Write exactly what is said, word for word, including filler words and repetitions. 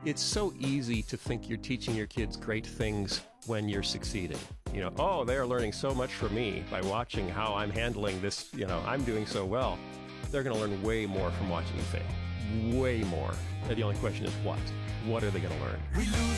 It's so easy to think you're teaching your kids great things when you're succeeding. You know, oh, they are learning so much from me by watching how I'm handling this. You know, I'm doing so well. They're going to learn way more from watching you fail. Way more. And the only question is what? What are they going to learn?